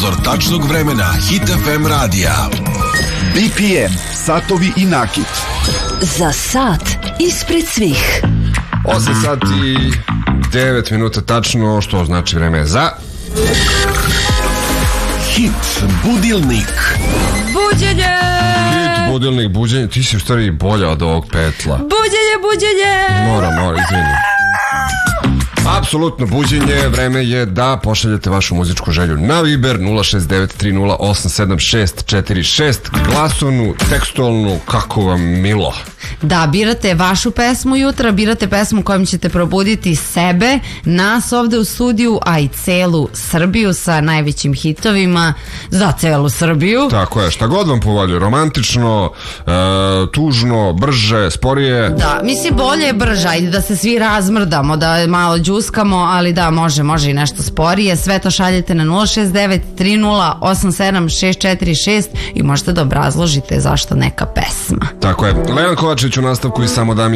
Prozor tačnog vremena Hit FM radija. BPM, satovi i nakit. Za sat ispred svih. 8 sati 9 minuta tačno, što znači vreme za Hit budilnik. Buđenje! Hit budilnik, buđenje. Ti si u stvari bolja od ovog petla. Buđenje! Moram, izvini. Apsolutno buđenje, vreme je da pošaljete vašu muzičku želju na Viber 06930876646, glasovnu, tekstualnu, kako vam milo. Da, birate vašu pesmu jutra, birate pesmu kojom ćete probuditi sebe, nas ovde u studiju, a i celu Srbiju sa najvećim hitovima za celu Srbiju. Tako je, šta god vam povolju, romantično, tužno, brže, sporije. Da, mislim bolje je brže, ajde da se svi razmrdamo, da malo džuskamo, ali da, može i nešto sporije. Sve to šaljete na 06930876646 i možete da obrazložite zašto neka pesma. Tako je, Lejan Kovačić u nastavku i samo da mi